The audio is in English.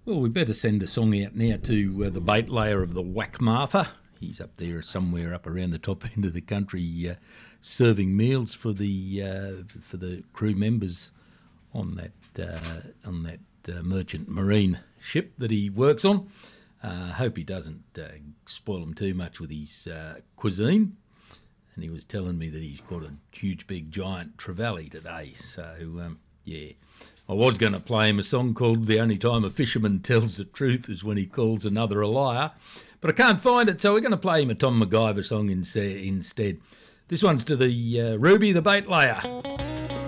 Well, we better send a song out now to the bait layer of the Whackmartha. He's up there somewhere up around the top end of the country serving meals for the crew members on that merchant marine ship that he works on. Hope he doesn't spoil them too much with his cuisine. And he was telling me that he's got a huge, big, giant trevally today. So, yeah. I was going to play him a song called The Only Time a Fisherman Tells the Truth is When He Calls Another a Liar. But I can't find it, so we're going to play him a Tom MacGyver song instead. This one's to the Ruby the Bait Layer.